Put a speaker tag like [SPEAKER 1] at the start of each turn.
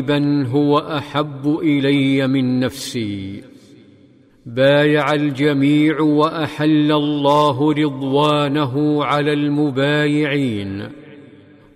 [SPEAKER 1] بل هو أحب إلي من نفسي. بايع الجميع وأحل الله رضوانه على المبايعين،